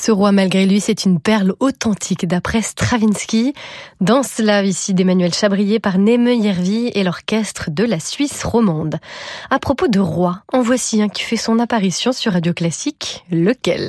Ce roi malgré lui, c'est une perle authentique d'après Stravinsky. Dans Slave ici d'Emmanuel Chabrier par Némeu Järvi et l'orchestre de la Suisse romande. À propos de roi, en voici un qui fait son apparition sur Radio Classique. Lequel ?